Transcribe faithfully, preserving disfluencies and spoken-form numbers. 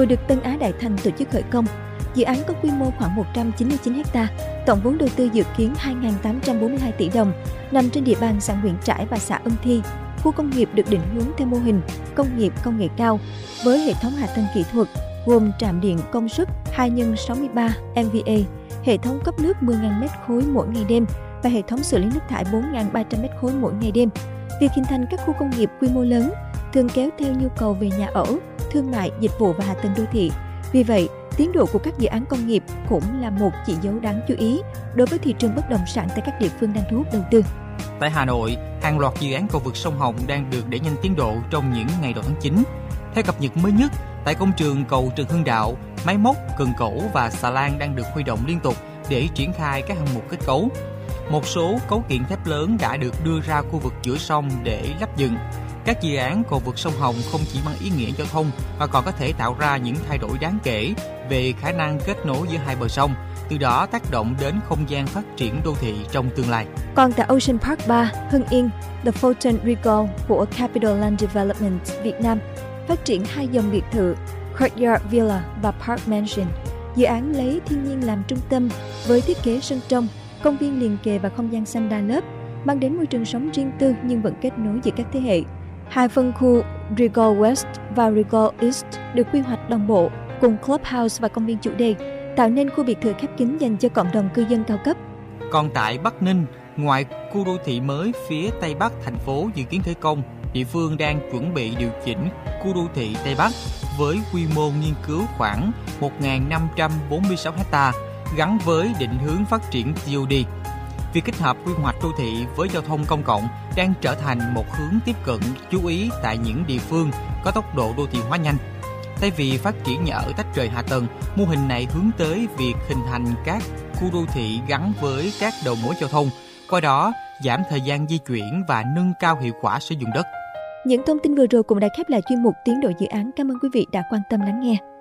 vừa được Tân Á Đại Thành tổ chức khởi công. Dự án có quy mô khoảng một trăm chín mươi chín héc ta, tổng vốn đầu tư dự kiến hai nghìn tám trăm bốn mươi hai tỷ đồng, nằm trên địa bàn xã Nguyễn Trãi và xã Ân Thi. Khu công nghiệp được định hướng theo mô hình công nghiệp công nghệ cao với hệ thống hạ tầng kỹ thuật gồm trạm điện công suất hai nhân sáu mươi ba mê vê a, hệ thống cấp nước mười nghìn mét khối mỗi ngày đêm và hệ thống xử lý nước thải bốn nghìn ba trăm mét khối mỗi ngày đêm. Việc hình thành các khu công nghiệp quy mô lớn thường kéo theo nhu cầu về nhà ở, thương mại, dịch vụ và hạ tầng đô thị. Vì vậy, tiến độ của các dự án công nghiệp cũng là một chỉ dấu đáng chú ý đối với thị trường bất động sản tại các địa phương đang thu hút đầu tư. Tại Hà Nội, hàng loạt dự án cầu vượt sông Hồng đang được đẩy nhanh tiến độ trong những ngày đầu tháng chín. Theo cập nhật mới nhất, tại công trường cầu Trần Hưng Đạo, máy móc, cần cẩu và xà lan đang được huy động liên tục để triển khai các hạng mục kết cấu. Một số cấu kiện thép lớn đã được đưa ra khu vực giữa sông để lắp dựng. Các dự án cầu vượt sông Hồng không chỉ mang ý nghĩa giao thông mà còn có thể tạo ra những thay đổi đáng kể về khả năng kết nối giữa hai bờ sông, từ đó tác động đến không gian phát triển đô thị trong tương lai. Còn tại Ocean Park ba, Hưng Yên, The Fulton Regal của Capital Land Development Việt Nam phát triển hai dòng biệt thự Courtyard Villa và Park Mansion. Dự án lấy thiên nhiên làm trung tâm với thiết kế sân trong, công viên liền kề và không gian xanh đa lớp, mang đến môi trường sống riêng tư nhưng vẫn kết nối giữa các thế hệ. Hai phân khu Regal West và Regal East được quy hoạch đồng bộ cùng clubhouse và công viên chủ đề, tạo nên khu biệt thự khép kín dành cho cộng đồng cư dân cao cấp. Còn tại Bắc Ninh, ngoài khu đô thị mới phía Tây Bắc thành phố dự kiến khởi công, địa phương đang chuẩn bị điều chỉnh khu đô thị Tây Bắc với quy mô nghiên cứu khoảng một nghìn năm trăm bốn mươi sáu héc ta, gắn với định hướng phát triển tê ô đê. Việc kết hợp quy hoạch đô thị với giao thông công cộng đang trở thành một hướng tiếp cận chú ý tại những địa phương có tốc độ đô thị hóa nhanh. Thay vì phát triển nhà ở tách rời hạ tầng, mô hình này hướng tới việc hình thành các khu đô thị gắn với các đầu mối giao thông, qua đó giảm thời gian di chuyển và nâng cao hiệu quả sử dụng đất. Những thông tin vừa rồi cũng đã khép lại chuyên mục Tiến độ dự án. Cảm ơn quý vị đã quan tâm lắng nghe.